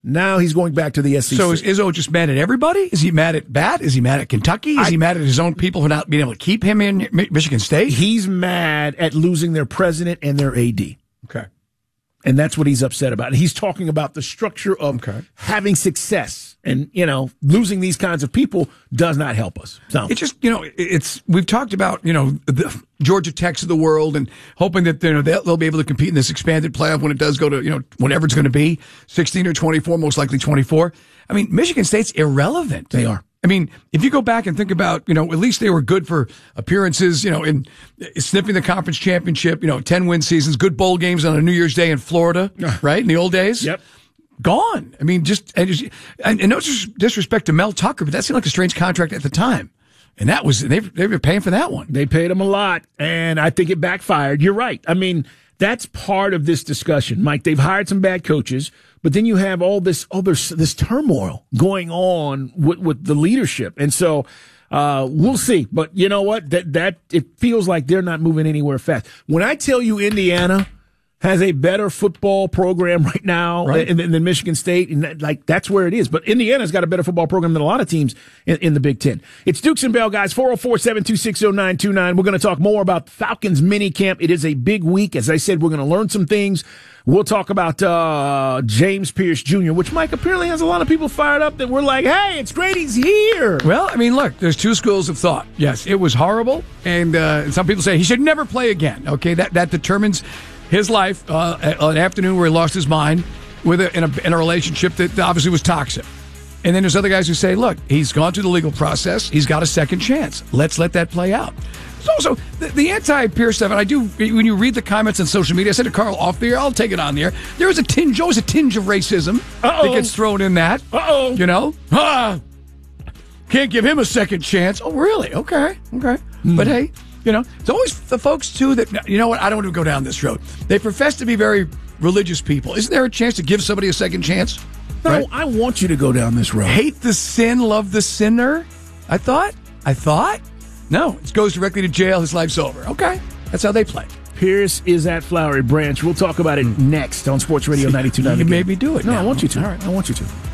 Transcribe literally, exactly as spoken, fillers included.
Now he's going back to the S E C. So is Izzo just mad at everybody? Is he mad at Bat? Is he mad at Kentucky? Is I, he mad at his own people for not being able to keep him in Michigan State? He's mad at losing their president and their A D. Okay. And that's what he's upset about. He's talking about the structure of okay. having success. And, you know, losing these kinds of people does not help us. So it just, you know, it's, we've talked about, you know, the Georgia Techs of the world and hoping that, you know, they'll, they'll be able to compete in this expanded playoff when it does go to, you know, whatever it's going to be, sixteen or twenty-four, most likely twenty-four. I mean, Michigan State's irrelevant. They are. I mean, if you go back and think about, you know, at least they were good for appearances, you know, in sniffing the conference championship, you know, ten win seasons, good bowl games on a New Year's Day in Florida, right? In the old days. Yep. Gone. I mean, just, and, just, and, and no disrespect to Mel Tucker, but that seemed like a strange contract at the time. And that was, they, they were paying for that one. They paid him a lot, and I think it backfired. You're right. I mean, that's part of this discussion, Mike. They've hired some bad coaches, but then you have all this other, this turmoil going on with, with the leadership. And so, uh, we'll see. But you know what? That, that, it feels like they're not moving anywhere fast. When I tell you Indiana has a better football program right now right. than, than Michigan State, and that, like that's where it is. But Indiana's got a better football program than a lot of teams in, in the Big Ten. It's Dukes and Bell, guys. four oh four, seven two six, oh nine two nine. We're going to talk more about Falcons mini camp. It is a big week. As I said, we're going to learn some things. We'll talk about uh James Pierce Junior, which, Mike, apparently has a lot of people fired up that we're like, hey, it's great he's here. Well, I mean, look, there's two schools of thought. Yes, it was horrible, and uh, some people say he should never play again. Okay, that, that determines his life, uh, an afternoon where he lost his mind with a, in, a, in a relationship that obviously was toxic. And then there's other guys who say, look, he's gone through the legal process. He's got a second chance. Let's let that play out. There's also the, the anti-Pierce stuff, and I do, when you read the comments on social media, I said to Carl off the air, I'll take it on the air. There is a tinge, always a tinge of racism Uh-oh. that gets thrown in that. Uh-oh. You know? Ah, can't give him a second chance. Oh, really? Okay. Okay. Mm. But hey, you know, it's always the folks, too, that, you know what, I don't want to go down this road. They profess to be very religious people. Isn't there a chance to give somebody a second chance? No, right? I want you to go down this road. Hate the sin, love the sinner? I thought? I thought? No, it goes directly to jail. His life's over. Okay. That's how they play. Pierce is at Flowery Branch. We'll talk about it next on Sports Radio ninety-two point nine. You made me do it No, now. I want you to. All right. I want you to.